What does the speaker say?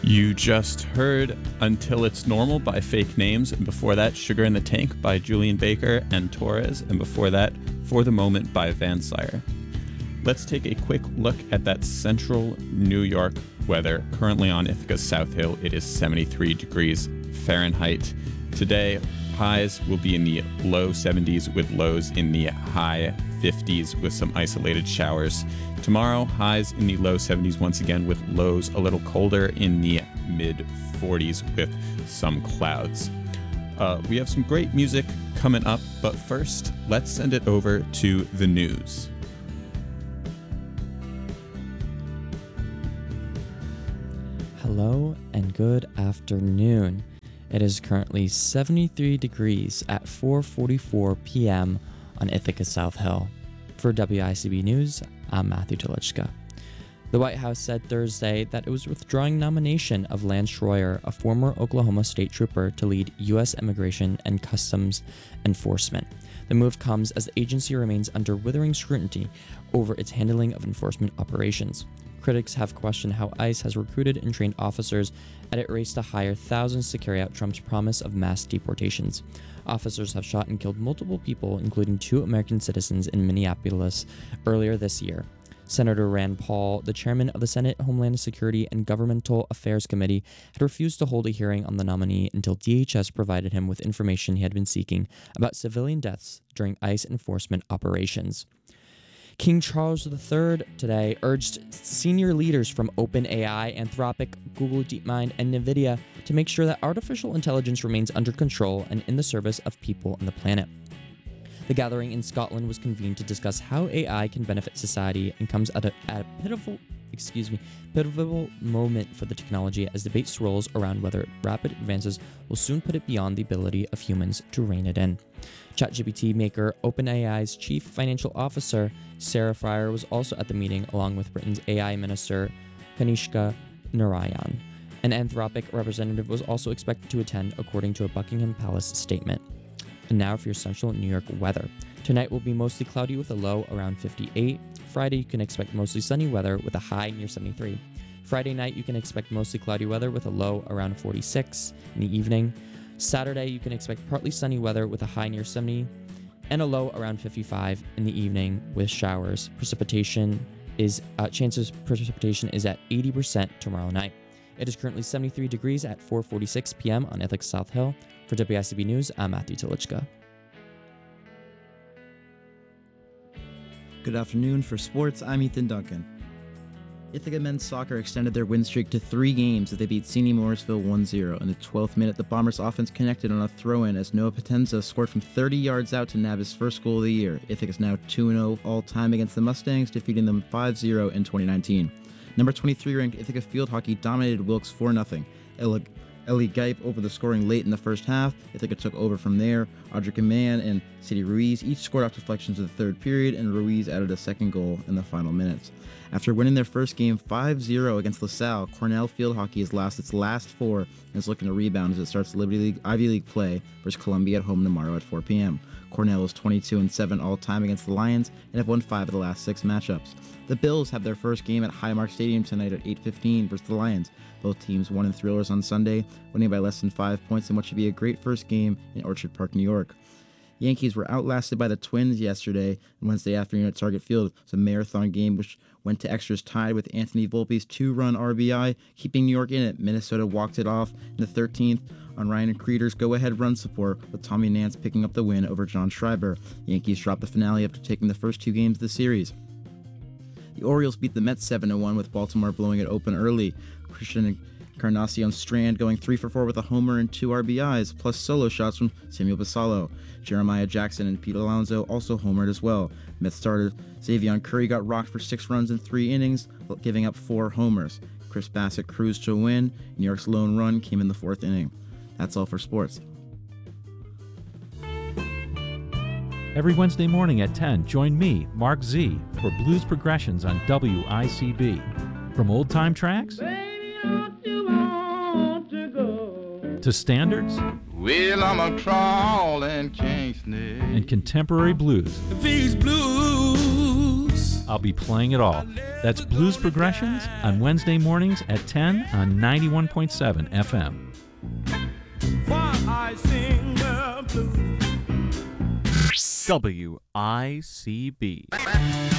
You just heard Until It's Normal by Fake Names, and before that, Sugar in the Tank by Julian Baker and Torres, and before that, For the Moment by Van Sire. Let's take a quick look at that central New York weather. Currently on Ithaca's South Hill, it is 73 degrees Fahrenheit. Today, highs will be in the low 70s with lows in the high 50s with some isolated showers. Tomorrow, highs in the low 70s once again with lows a little colder in the mid 40s with some clouds. We have some great music coming up, but first, let's send it over to the news. Hello and good afternoon. It is currently 73 degrees at 4:44 p.m. on Ithaca South Hill. For WICB News, I'm Matthew Telichka. The White House said Thursday that it was withdrawing nomination of Lance Schroyer, a former Oklahoma state trooper, to lead U.S. Immigration and Customs Enforcement. The move comes as the agency remains under withering scrutiny over its handling of enforcement operations. Critics have questioned how ICE has recruited and trained officers at its race to hire thousands to carry out Trump's promise of mass deportations. Officers have shot and killed multiple people, including 2 American citizens in Minneapolis earlier this year. Senator Rand Paul, the chairman of the Senate Homeland Security and Governmental Affairs Committee, had refused to hold a hearing on the nominee until DHS provided him with information he had been seeking about civilian deaths during ICE enforcement operations. King Charles III today urged senior leaders from OpenAI, Anthropic, Google DeepMind, and NVIDIA to make sure that artificial intelligence remains under control and in the service of people and the planet. The gathering in Scotland was convened to discuss how AI can benefit society and comes at a pivotal moment for the technology as debate swirls around whether rapid advances will soon put it beyond the ability of humans to rein it in. ChatGPT maker OpenAI's chief financial officer, Sarah Friar, was also at the meeting along with Britain's AI minister, Kanishka Narayan. An Anthropic representative was also expected to attend, according to a Buckingham Palace statement. And now for your central New York weather. Tonight will be mostly cloudy with a low around 58. Friday, you can expect mostly sunny weather with a high near 73. Friday night, you can expect mostly cloudy weather with a low around 46 in the evening. Saturday, you can expect partly sunny weather with a high near 70 and a low around 55 in the evening with showers. Chances of precipitation is at 80% tomorrow night. It is currently 73 degrees at 4:46 p.m. on Ithaca South Hill. For WICB News, I'm Matthew Telichka. Good afternoon. For sports, I'm Ethan Duncan. Ithaca men's soccer extended their win streak to 3 games as they beat Sini Morrisville 1-0. In the 12th minute, the Bombers' offense connected on a throw-in as Noah Potenza scored from 30 yards out to nab his first goal of the year. Ithaca is now 2-0 all-time against the Mustangs, defeating them 5-0 in 2019. Number 23 ranked Ithaca Field Hockey dominated Wilkes 4-0. Ellie Geip over the scoring late in the first half. Ithaca took over from there. Audrey Mann and Sadie Ruiz each scored off deflections in the third period, and Ruiz added a second goal in the final minutes. After winning their first game 5-0 against LaSalle, Cornell Field Hockey has lost its last 4 and is looking to rebound as it starts Ivy League play versus Columbia at home tomorrow at 4 p.m. Cornell is 22-7 all-time against the Lions and have won 5 of the last 6 matchups. The Bills have their first game at Highmark Stadium tonight at 8:15 versus the Lions. Both teams won in thrillers on Sunday, winning by less than 5 points in what should be a great first game in Orchard Park, New York. Yankees were outlasted by the Twins yesterday and Wednesday afternoon at Target Field. It was a marathon game which went to extras tied with Anthony Volpe's 2-run RBI, keeping New York in it. Minnesota walked it off in the 13th on Ryan Creeder's go-ahead run support, with Tommy Nance picking up the win over John Schreiber. Yankees dropped the finale after taking the first 2 games of the series. The Orioles beat the Mets 7-1 with Baltimore blowing it open early. Christian Encarnacion Strand going 3 for 4 with a homer and 2 RBIs, plus solo shots from Samuel Basallo. Jeremiah Jackson and Pete Alonso also homered as well. Mets starter Xavier Curry got rocked for 6 runs in 3 innings, giving up 4 homers. Chris Bassett cruised to a win. New York's lone run came in the 4th inning. That's all for sports. Every Wednesday morning at 10, join me, Mark Z, for Blues Progressions on WICB. From old-time tracks to standards well, I'm a crawling king snake and contemporary blues. These blues I'll be playing it all. That's Blues Progressions on Wednesday mornings at 10 on 91.7 FM. WICB.